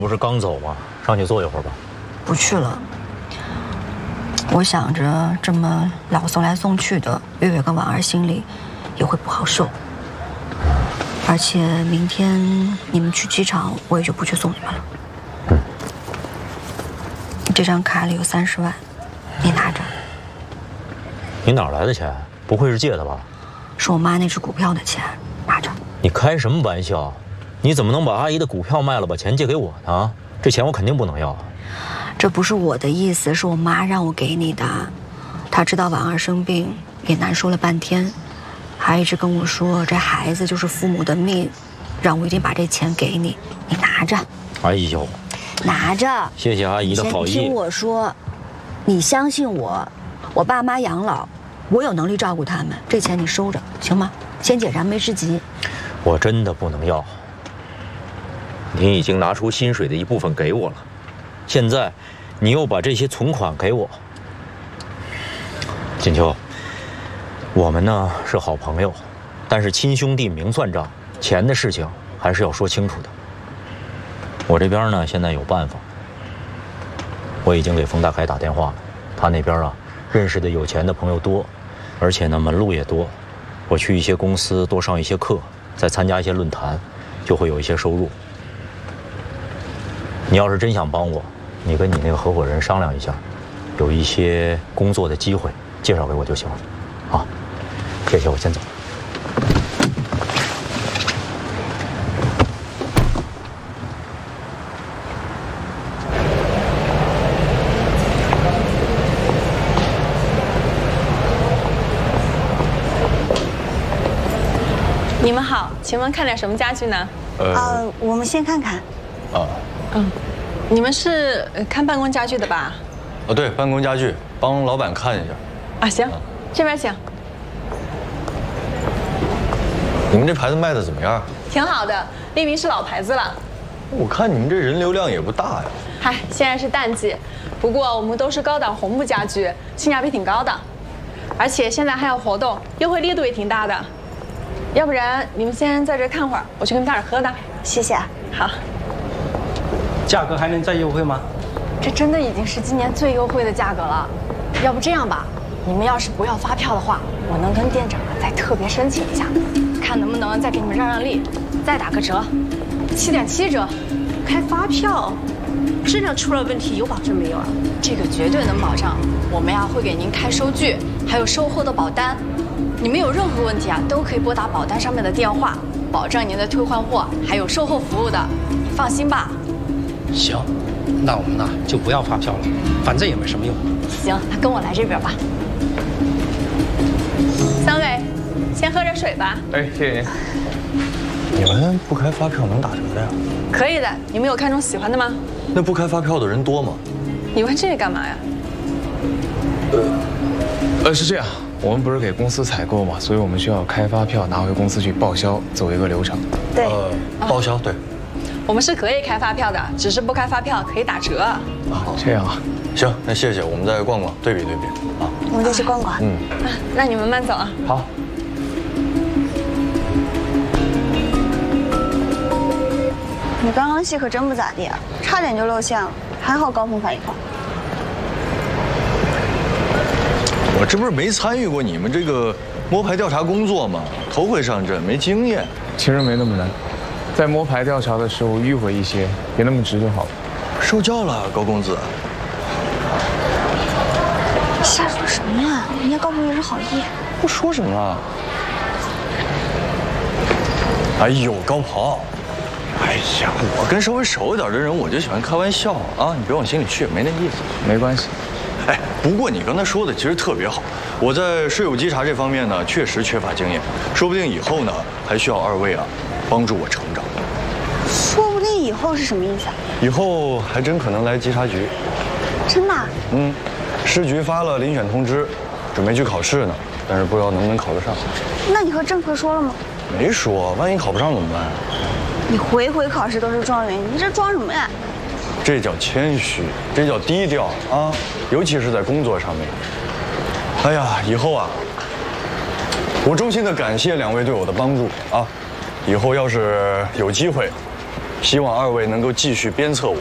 不是刚走吗？上去坐一会儿吧。 不去了。我想着这么老送来送去的，月月跟婉儿心里也会不好受。而且明天你们去机场，我也就不去送你们了。这张卡里有30万，你拿着。 你哪来的钱？不会是借的吧？ 是我妈那只股票的钱，拿着。 你开什么玩笑？你怎么能把阿姨的股票卖了，把钱借给我呢？这钱我肯定不能要。 这不是我的意思，是我妈让我给你的。她知道婉儿生病，也难受了半天，还一直跟我说这孩子就是父母的命，让我一定把这钱给你，你拿着。 哎呦， 拿着。 谢谢阿姨的好意。 你听我说，你相信我，我爸妈养老，我有能力照顾他们，这钱你收着，行吗？先解燃眉之急。 我真的不能要。你已经拿出薪水的一部分给我了，现在你又把这些存款给我。锦秋，我们呢是好朋友，但是亲兄弟明算账，钱的事情还是要说清楚的。我这边呢现在有办法，我已经给冯大凯打电话了，他那边啊认识的有钱的朋友多，而且呢门路也多，我去一些公司多上一些课，再参加一些论坛，就会有一些收入。你要是真想帮我，你跟你那个合伙人商量一下，有一些工作的机会介绍给我就行了。好，谢谢，我先走。 你们好，请问看点什么家具呢？ 我们先看看。 你们是看办公家具的吧？ 对，办公家具，帮老板看一下。 啊，行，这边请。 你们这牌子卖的怎么样？ 挺好的，立明是老牌子了。 我看你们这人流量也不大呀。 嗨，现在是淡季，不过我们都是高档红木家具，性价比挺高的，而且现在还有活动，优惠力度也挺大的。要不然你们先在这看会儿，我去给你们打点喝的。 谢谢。 好。 价格还能再优惠吗？ 这真的已经是今年最优惠的价格了。要不这样吧，你们要是不要发票的话，我能跟店长再特别申请一下，看能不能再给你们让让利，再打个折，7.7折。 开发票，质量出了问题有保证没有啊？ 这个绝对能保障。我们呀会给您开收据，还有售后的保单。你们有任何问题啊，都可以拨打保单上面的电话，保证您的退换货还有售后服务的。你放心吧。 行，那我们呢就不要发票了，反正也没什么用。 行，那跟我来这边吧。三位，先喝点水吧。 哎，谢谢您。你们不开发票能打折的呀？ 可以的，你们有看中喜欢的吗？ 那不开发票的人多吗？ 你问这个干嘛呀？ 是这样，我们不是给公司采购嘛，所以我们需要开发票拿回公司去报销，走一个流程。 对， 报销对。 我们是可以开发票的，只是不开发票可以打折。 这样啊， 行，那谢谢，我们再逛逛，对比对比啊。 我们就去逛逛。 那你们慢走啊。 好。 你刚刚戏可真不咋地啊，差点就露馅了，还好高峰反应快。 我这不是没参与过你们这个摸排调查工作吗？头回上阵，没经验。 其实没那么难，在摸排调查的时候迂回一些，别那么直就好了。 受教了，高公子。 瞎说什么呀？人家高同学是好意。 不说什么了。哎呦，高鹏，哎呀，我跟稍微熟一点的人，我就喜欢开玩笑啊，你别往心里去，没那意思。 没关系。 哎，不过你刚才说的其实特别好，我在税务稽查这方面呢，确实缺乏经验，说不定以后呢，还需要二位啊，帮助我成长。 说不定以后是什么意思啊？ 以后还真可能来稽查局。 真的？ 市局发了遴选通知，准备去考试呢，但是不知道能不能考得上。 那你和郑科说了吗？ 没说，万一考不上怎么办？ 你回回考试都是状元，你这装什么呀？ 这叫谦虚，这叫低调啊！尤其是在工作上面。哎呀，以后啊，我衷心的感谢两位对我的帮助啊！以后要是有机会， 希望二位能够继续鞭策我，